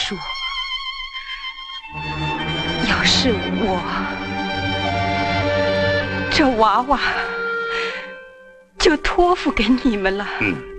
数。要是我，这娃娃就托付给你们了。